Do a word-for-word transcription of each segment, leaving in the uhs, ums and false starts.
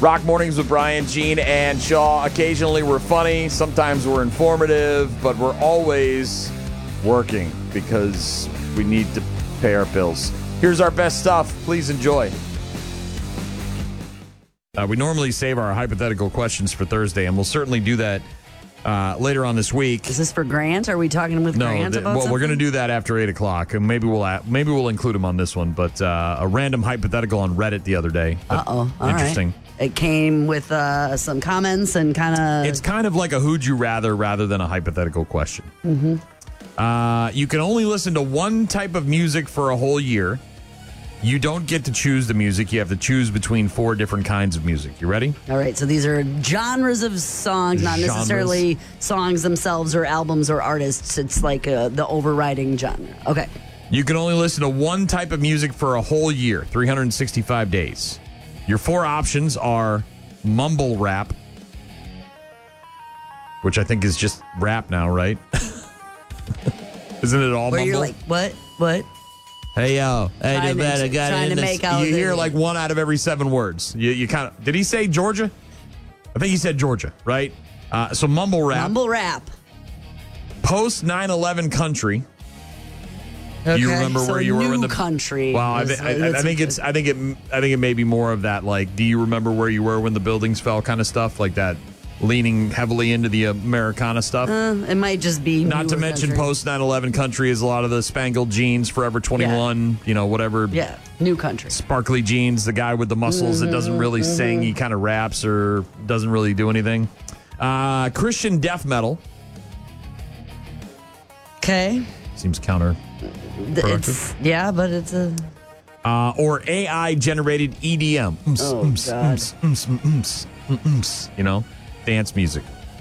Rock Mornings with Brian, Gene, and Shaw. Occasionally we're funny, sometimes we're informative, but we're always working because we need to pay our bills. Here's our best stuff. Please enjoy. Uh, we normally save our hypothetical questions for Thursday, and we'll certainly do that uh, later on this week. Is this for Grant? Are we talking with no, Grant th- about well, something? we're going to do that after eight o'clock, and maybe we'll add, maybe we'll include him on this one. But uh, a random hypothetical on Reddit the other day. Uh oh, interesting. Right. It came with uh, some comments and kind of. It's kind of like a who'd you rather rather than a hypothetical question. Mm-hmm. Uh, you can only listen to one type of music for a whole year. You don't get to choose the music. You have to choose between four different kinds of music. You ready? All right. So these are genres of songs, not Genres. necessarily songs themselves or albums or artists. It's like uh, the overriding genre. Okay. You can only listen to one type of music for a whole year, three hundred sixty-five days. Your four options are mumble rap, which I think is just rap now, right? Isn't it all Where mumble? you're like, what? What? Hey, yo. Hey, Trying the to- better got trying in to this- make out You the- hear like one out of every seven words. You, you kind of, did he say Georgia? I think he said Georgia, right? Uh, so mumble rap. Mumble rap. Post nine eleven country. Okay. Do you remember so where you were new in the country? Well, I, is- thi- I, I that's- think it's. I think it. I think it may be more of that. Like, do you remember where you were when the buildings fell? Kind of stuff like that, leaning heavily into the Americana stuff. Uh, it might just be. Not to newer mention, country. post nine eleven country is a lot of the spangled jeans, Forever twenty-one. You know, whatever. Yeah, new country. Sparkly jeans. The guy with the muscles that doesn't really Mm-hmm, sing. He kind of raps or doesn't really do anything. Uh, Christian death metal Okay. seems counter. It's yeah, but it's a. Uh, or A I generated E D M. Ooms, Oh, ooms, God. ooms, ooms, ooms, ooms, ooms, you know, dance music.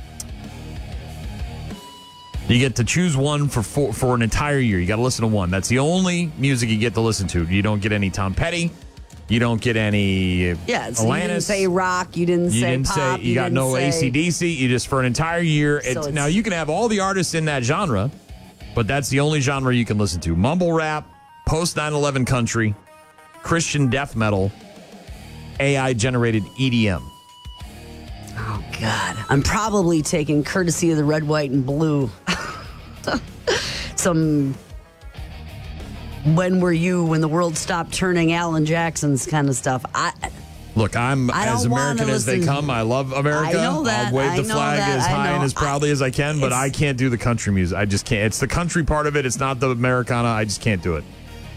You get to choose one for for, for an entire year. You got to listen to one. That's the only music you get to listen to. You don't get any Tom Petty. You don't get any Yeah, so you didn't Alanis. say rock. You didn't You say didn't pop. say you, got didn't no say, A C D C. You just for an entire year. So It's, it's- now you can have all the artists in that genre, but that's the only genre you can listen to. Mumble rap, post nine eleven country, Christian death metal, A I generated E D M. Oh God, I'm probably taking courtesy of the red, white, and blue. Some. When were you when the world stopped turning? Alan Jackson's kind of stuff. I Look, I'm I as don't wanna American as they listen- come. I love America. I know that. I'll wave I the know flag that. as I high and know. as proudly as I can, but It's- I can't do the country music. I just can't. It's the country part of it. It's not the Americana. I just can't do it.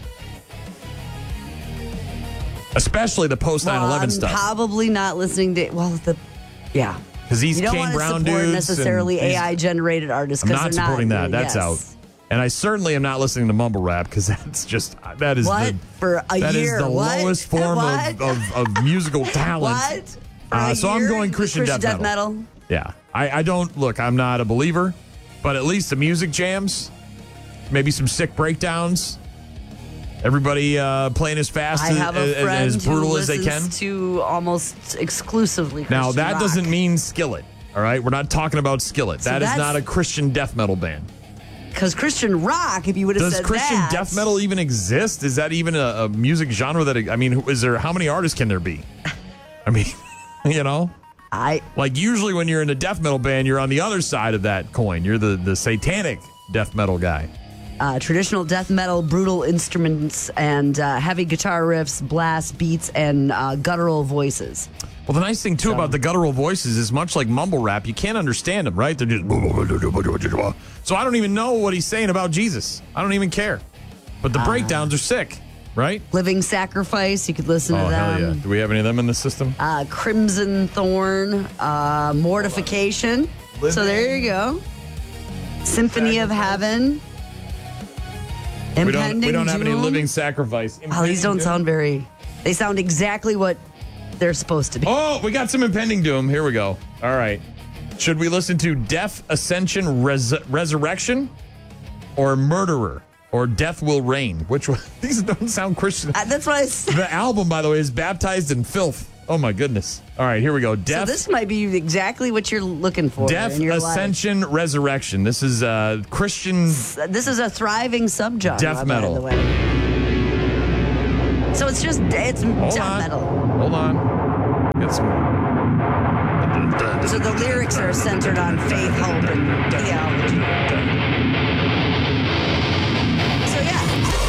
Especially the post nine eleven well, I'm stuff. probably not listening to. Well, the yeah. Because these You don't Kane want to Brown support dudes. necessarily and these- A I generated artists. I'm 'cause not they're supporting not, that. That's yes. out. And I certainly am not listening to mumble rap because that's just that is What? the For a that is year? the What? lowest form What? of, of, of musical talent. What? For Uh, a so I'm year? going Christian, Christian death, metal. Yeah, I, I don't look. I'm not a believer, but at least the music jams, maybe some sick breakdowns. Everybody uh, playing as fast I as, have a as, friend as brutal who as they listens can. to almost exclusively Christian Now that rock. doesn't mean Skillet. All right, we're not talking about Skillet. So that is that's- not a Christian death metal band. Because Christian rock, if you would have Does said Christian that, death metal even exist? Is that even a, a music genre that I mean, is there how many artists can there be? I mean, you know, I like usually when you're in a death metal band, you're on the other side of that coin. You're the the satanic death metal guy. uh, traditional death metal, brutal instruments and uh, heavy guitar riffs, blast beats, and uh, guttural voices. Well, the nice thing too about the guttural voices is much like mumble rap, you can't understand them, right? They're just so I don't even know what he's saying about Jesus. I don't even care. But the breakdowns are sick, right? Living Sacrifice, you could listen Oh to them. hell yeah! Do we have any of them in the system? Uh, Crimson Thorn, uh, Mortification. So there you go. Symphony of Heaven. We don't. Impending We don't have any Doom. living sacrifice. Oh, these don't Impending sound very. They sound exactly what they're supposed to be. Oh, we got some impending doom. Here we go. All right. Should we listen to Death, Ascension, Res- Resurrection, or Murderer, or Death Will Reign? Which one? These don't sound Christian. Uh, that's what I said. The album, by the way, is Baptized in Filth. Oh my goodness. All right, here we go. So Death, this might be exactly what you're looking for. Death, in your Ascension, Resurrection. This is uh, Christian. life. This is a thriving subgenre. Death metal. By the way. So it's just it's Hold death on. metal. Hold on. Get some. So the lyrics are centered on faith, hope, and theology. So yeah.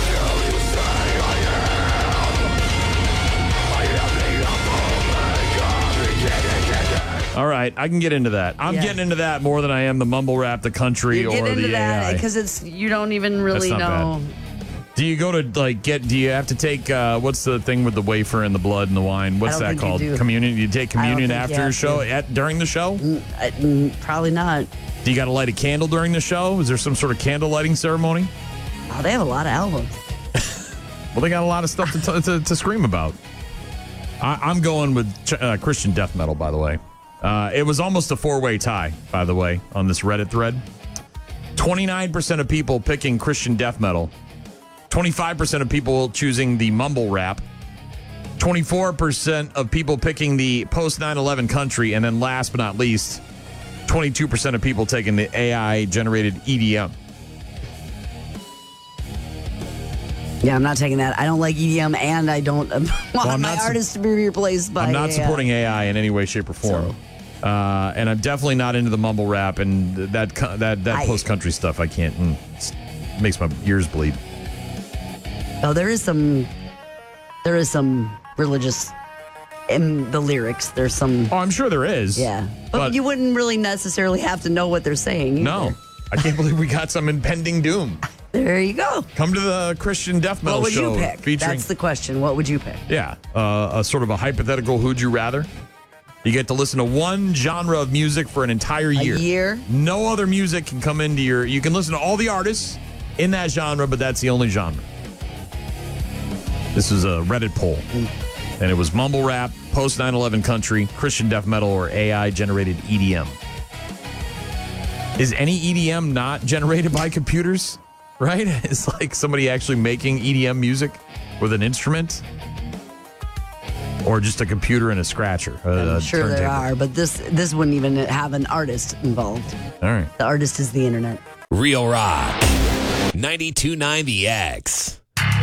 All right, I can get into that. I'm Yeah. getting into that more than I am the mumble rap, the country, You get or into the that A I. because it's you don't even really That's not know. Do you go to like get? Do you have to take? Uh, what's the thing with the wafer and the blood and the wine? What's don't that think you called? do. Communion. You take I don't communion think you after a have show to. at during the show. Uh, mm, probably not. Do you got to light a candle during the show? Is there some sort of candle lighting ceremony? Oh, they have a lot of albums. Well, they got a lot of stuff to t- to, to scream about. I, I'm going with ch- uh, Christian death metal. By the way, uh, it was almost a four way tie. By the way, on this Reddit thread, twenty-nine percent of people picking Christian death metal. twenty-five percent of people choosing the mumble rap, twenty-four percent of people picking the post nine eleven country, and then last but not least, twenty-two percent of people taking the A I-generated E D M. Yeah, I'm not taking that. I don't like E D M, and I don't want Well, I'm my not su- artist to be replaced by I'm not A I. supporting A I in any way, shape, or form. Uh, and I'm definitely not into the mumble rap and that co- that, that I- post-country stuff. I can't. Mm, it makes my ears bleed. Oh, there is some, there is some religious in the lyrics. There's some, Oh, I'm sure there is. yeah, but, But you wouldn't really necessarily have to know what they're saying. either. no. I can't believe we got some impending doom. There you go. Come to the Christian death metal What would show you pick? featuring That's the question. What would you pick? yeah, uh, a sort of a hypothetical who'd you rather. You get to listen to one genre of music for an entire year. A year? No other music can come into your. You can listen to all the artists in that genre, but that's the only genre. This is a Reddit poll, and it was mumble rap, post nine eleven country, Christian death metal, or A I generated E D M. Is any E D M not generated by computers? Right? It's like somebody actually making E D M music with an instrument, or just a computer and a scratcher. a- I'm a sure there turntable. are, but this this wouldn't even have an artist involved. All right. The artist is the internet. Real Rock. ninety-two point nine The X.